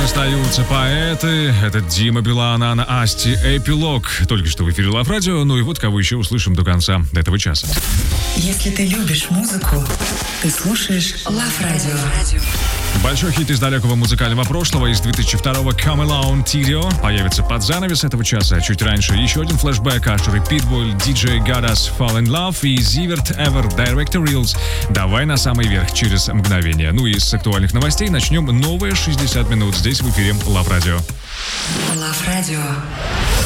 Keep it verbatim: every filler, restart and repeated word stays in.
Остаются поэты. Это Дима Билан, Анна Асти, Эпилог. Только что в эфире Лав Радио. Ну и вот кого еще услышим до конца этого часа. Если ты любишь музыку, ты слушаешь Лав Радио. Большой хит из далекого музыкального прошлого, из две тысячи второго, Come Alone, Тирио, появится под занавес этого часа. Чуть раньше еще один флешбэк, Ашер и Питбуль, диджей Got Us Fall in Love и Зиверт Ever Director Reels. Давай на самый верх через мгновение. Ну и с актуальных новостей начнем новые шестьдесят минут здесь в эфире Лав Радио. Лав Радио.